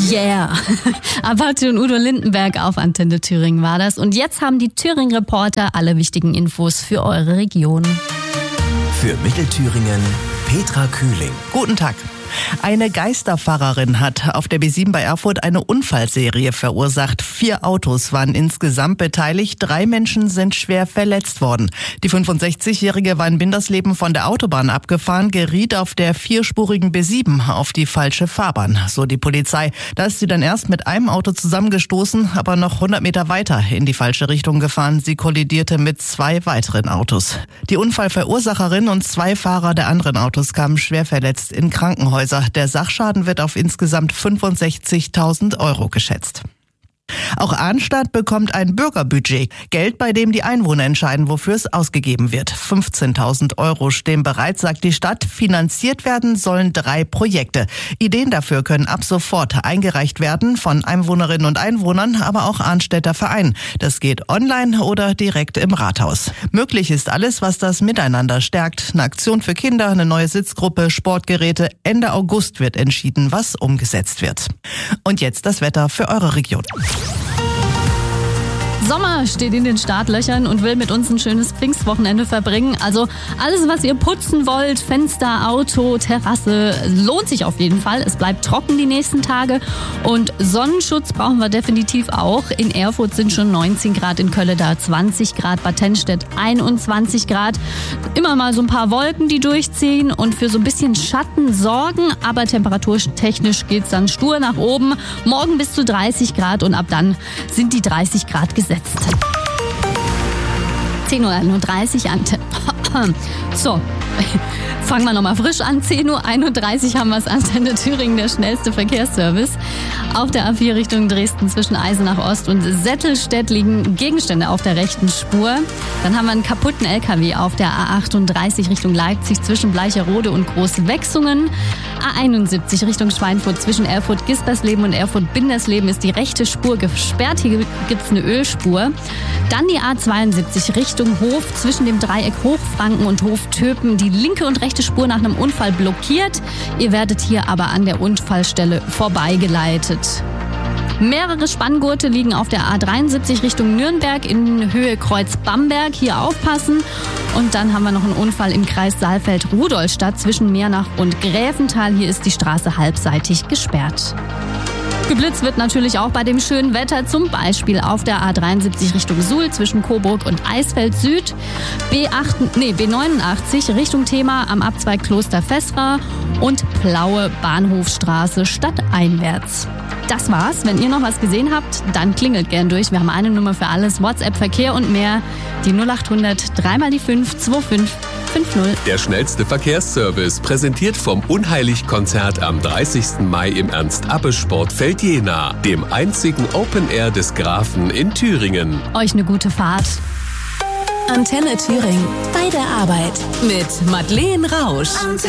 Yeah, Apache und Udo Lindenberg auf Antenne Thüringen war das. Und jetzt haben die Thüringen-Reporter alle wichtigen Infos für eure Region. Für Mittelthüringen Petra Kühling. Guten Tag. Eine Geisterfahrerin hat auf der B7 bei Erfurt eine Unfallserie verursacht. 4 Autos waren insgesamt beteiligt. 3 Menschen sind schwer verletzt worden. Die 65-Jährige war in Bindersleben von der Autobahn abgefahren, geriet auf der 4-spurigen B7 auf die falsche Fahrbahn, so die Polizei. Da ist sie dann erst mit einem Auto zusammengestoßen, aber noch 100 Meter weiter in die falsche Richtung gefahren. Sie kollidierte mit 2 weiteren Autos. Die Unfallverursacherin und 2 Fahrer der anderen Autos kamen schwer verletzt in Krankenhäuser. Der Sachschaden wird auf insgesamt 65.000 € geschätzt. Auch Arnstadt bekommt ein Bürgerbudget. Geld, bei dem die Einwohner entscheiden, wofür es ausgegeben wird. 15.000 € stehen bereit, sagt die Stadt. Finanziert werden sollen 3 Projekte. Ideen dafür können ab sofort eingereicht werden von Einwohnerinnen und Einwohnern, aber auch Arnstädter Vereinen. Das geht online oder direkt im Rathaus. Möglich ist alles, was das Miteinander stärkt. Eine Aktion für Kinder, eine neue Sitzgruppe, Sportgeräte. Ende August wird entschieden, was umgesetzt wird. Und jetzt das Wetter für eure Region. Sommer steht in den Startlöchern und will mit uns ein schönes Pfingstwochenende verbringen. Also alles, was ihr putzen wollt, Fenster, Auto, Terrasse, lohnt sich auf jeden Fall. Es bleibt trocken die nächsten Tage und Sonnenschutz brauchen wir definitiv auch. In Erfurt sind schon 19 Grad, in Kölle da 20 Grad, Bad Tennstedt 21 Grad. Immer mal so ein paar Wolken, die durchziehen und für so ein bisschen Schatten sorgen, aber temperaturtechnisch geht's dann stur nach oben. Morgen bis zu 30 Grad und ab dann sind die 30 Grad gesetzt. 10.31 Uhr an. So, fangen wir nochmal frisch an. 10.31 Uhr haben wir es, Antenne Thüringen, der schnellste Verkehrsservice. Auf der A4 Richtung Dresden zwischen Eisenach Ost und Settelstedt liegen Gegenstände auf der rechten Spur. Dann haben wir einen kaputten LKW auf der A38 Richtung Leipzig zwischen Bleicherode und Großwechsungen. A71 Richtung Schweinfurt zwischen Erfurt-Gispersleben und Erfurt-Bindersleben ist die rechte Spur gesperrt. Hier gibt's eine Ölspur. Dann die A72 Richtung Hof zwischen dem Dreieck Hochfranken und Hoftöpen. Die linke und rechte Spur nach einem Unfall blockiert. Ihr werdet hier aber an der Unfallstelle vorbeigeleitet. Mehrere Spanngurte liegen auf der A73 Richtung Nürnberg in Höhe Kreuz Bamberg. Hier aufpassen. Und dann haben wir noch einen Unfall im Kreis Saalfeld-Rudolstadt zwischen Meernach und Gräfenthal. Hier ist die Straße halbseitig gesperrt. Geblitzt wird natürlich auch bei dem schönen Wetter, zum Beispiel auf der A73 Richtung Suhl zwischen Coburg und Eisfeld Süd, B89 Richtung Thema am Abzweig Kloster Vesra und Plaue Bahnhofstraße stadteinwärts. Das war's. Wenn ihr noch was gesehen habt, dann klingelt gern durch. Wir haben eine Nummer für alles, WhatsApp, Verkehr und mehr. Die 0800 3 mal die 5 2550. Der schnellste Verkehrsservice, präsentiert vom Unheilig-Konzert am 30. Mai im Ernst-Abbe-Sportfeld Jena, dem einzigen Open Air des Grafen in Thüringen. Euch eine gute Fahrt. Antenne Thüringen. Bei der Arbeit. Mit Madeleine Rausch.